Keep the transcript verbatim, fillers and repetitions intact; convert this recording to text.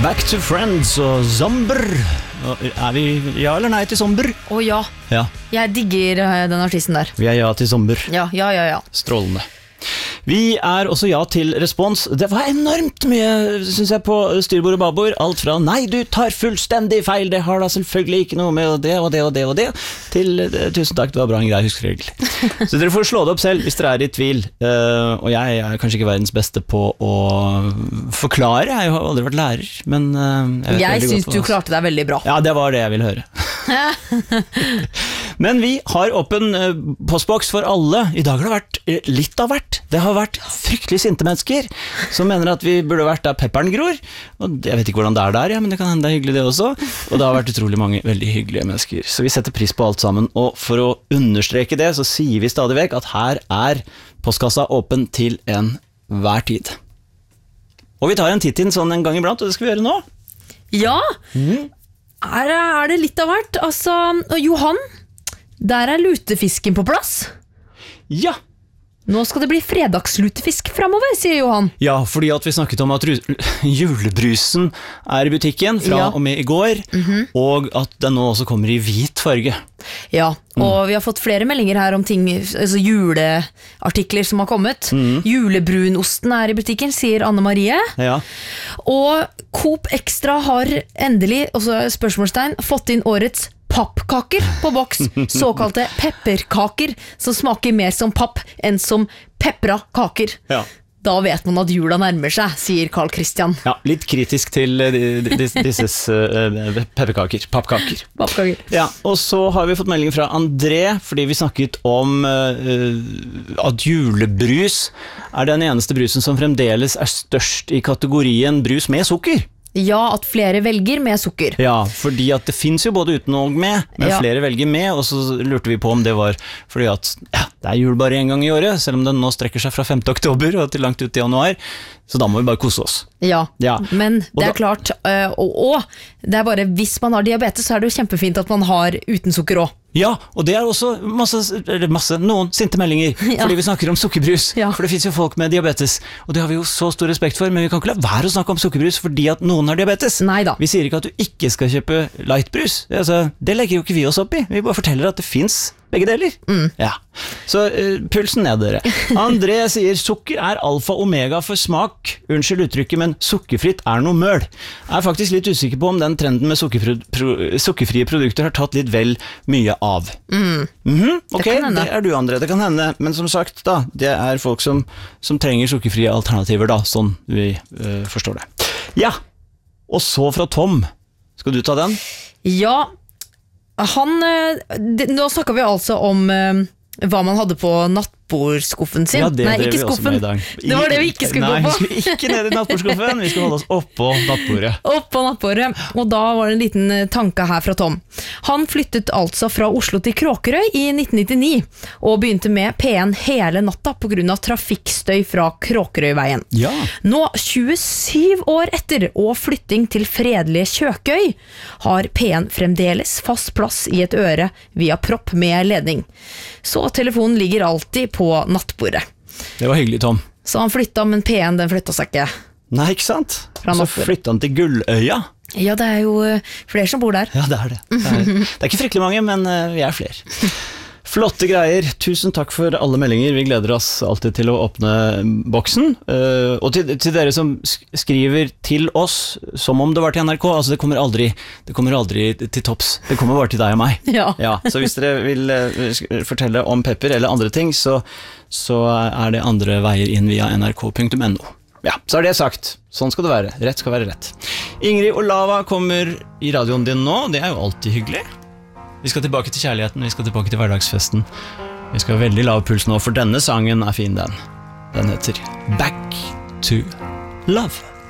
Back to Friends og Zomber. Er vi ja eller nei til Zomber? Å oh, ja. Ja. Jeg digger uh, den artisten der. Vi er ja til Zomber. Ja, ja, ja, ja. Strålende. Vi er også ja til respons. Det var enormt mye, synes jeg, på styrbord og babord. Alt fra nei, du tar fullstendig feil, det har da selvfølgelig ikke noe med det og det og det og det, til tusen takk, det var bra, en grei huskregel. Så dere får slå det opp selv hvis dere er i tvil. Uh, og jeg er kanskje ikke verdens beste på å forklare, jeg har aldri vært lærer, men uh, jeg, jeg synes du klarte deg veldig bra. Ja, det var det jeg ville høre. Men vi har åpen uh, postboks for alle. I dag har det vært uh, litt av hvert. Det har vært fryktelig sinte mennesker som mener at vi burde vært der pepperen gror. Og jeg vet ikke hvordan det er der, ja, men det kan hende det er hyggelig det også. Og det har vært utrolig mange veldig hyggelige mennesker. Så vi setter pris på alt sammen. Og for å understreke det, så sier vi stadig vekk at her er postkassa åpen til en hver tid. Og vi tar en titt inn sånn en gang iblant, og det skal vi gjøre nå. Ja, mm. er, er det litt av hvert? Altså, Johan, der er lutefisken på plass. Ja. Nå skal det bli fredagslutefisk fremover, sier Johan. Ja, fordi at vi snakket om at julebrusen er i butikken fra ja. og med i går, mm-hmm. og at den nå også kommer i hvit farge. Ja, og mm. vi har fått flere meldinger her om ting, altså juleartikler som har kommet. Mm. Julebrunosten er i butikken, sier Anne Marie. Ja. Og Coop Extra har endelig, også spørsmålstegn, fått inn årets pappkaker på boks, såkalte pepperkaker, som smaker mer som papp enn som peppra kaker. Ja. Da vet man at jula nærmer seg, sier Carl Christian. Ja, litt kritisk til disse uh, pepperkaker, pappkaker. Pappkaker. Ja, og så har vi fått melding fra André, fordi vi snakket om uh, at julebrus er den eneste brusen som fremdeles er størst i kategorien brus med sukker. Ja, at flere velger med sukker. Ja, fordi at det finnes jo både uten og med, men ja. flere velger med, og så lurte vi på om det var fordi at ja, det er jul bare en gang i året, selv om den nå strekker seg fra femte oktober og til langt ut i januar, så da må vi bare kose oss. Ja, ja. Men det er da, klart, og, og det er bare hvis man har diabetes, så er det jo kjempefint at man har uten sukker også. Ja, og det er også masse, masse noen sinte meldinger, ja. fordi vi snakker om sukkerbrus, ja. for det finnes jo folk med diabetes, og det har vi jo så stor respekt for, men vi kan ikke la være å snakke om sukkerbrus fordi at noen har diabetes. Neida. Vi sier ikke at du ikke skal kjøpe lightbrus, altså, det legger jo ikke vi oss opp i, vi bare forteller at det finnes begge deler. Mm. Ja. Så uh, pulsen ned dere. André sier sukker er alfa og omega for smak. Unnskyld uttrykket, men sukkerfritt er noe møl. Jeg er faktisk litt usikker på om den trenden med sukkerfri, pro, sukkerfrie produkter har tatt litt vel mye av. Mm. Mm-hmm. Ok, det, det er du, André. Det kan hende. Men som sagt, da, det er folk som, som trenger sukkerfrie alternativer, da, sånn vi uh, forstår det. Ja, og så fra Tom. Skal du ta den? Ja, han, det, nå snakker vi altså om uh, hva man hadde på nattbordskuffen sin. Ja, det Nei, drev ikke vi også med i dag. I, det var det vi ikke skulle nei, gå på. Nei, vi skulle ikke ned i nattbordskuffen, vi skulle holde oss oppå nattbordet. Oppå nattbordet, og da var det en liten tanke her fra Tom. Han flyttet altså fra Oslo til Kråkerøy i nitten nittini, og begynte med P en hele natta på grunn av trafikkstøy fra Kråkerøyveien. Ja. Nå, tjuesyv år etter, og flytting til fredelige Kjøkøy, har P en fremdeles fast plass i et øre via propp med ledning. Så telefonen ligger alltid på nattbordet. Det var hyggelig, Tom. Så han flyttet, men P en den flyttet seg ikke. Nei, ikke sant? Så flyttet han til Gulløya. Ja, det er jo flere som bor der. Ja, det er det. Det er, det er ikke fryktelig mange, men vi er flere. Flotte greier. Tusen takk for alle meldinger. Vi gleder oss alltid til å åpne boksen. Uh, og til, til dere som skriver til oss som om det var til N R K, altså det kommer aldri, det kommer aldri til topps. Det kommer bare til deg og meg. Ja. Ja, så hvis dere vil uh, fortelle om pepper eller andre ting, så, så er det andre veier inn via n r k punktum n o. Ja, så er det sagt. Sånn skal det være. Rett skal være rett. Ingrid Olava kommer i radioen din nå. Det er jo alltid hyggelig. Vi skal tilbake til kjærligheten, vi skal tilbake til hverdagsfesten. Vi skal ha veldig lav puls nå, for denne sangen er fin, den. Den heter Back to Love.